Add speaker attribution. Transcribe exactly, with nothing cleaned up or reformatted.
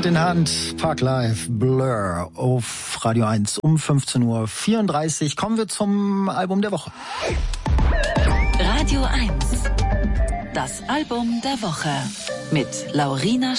Speaker 1: Hand in Hand, Parklife, Blur auf Radio eins um fünfzehn Uhr vierunddreißig. Kommen wir zum Album der Woche.
Speaker 2: Radio eins, das Album der Woche mit Laurina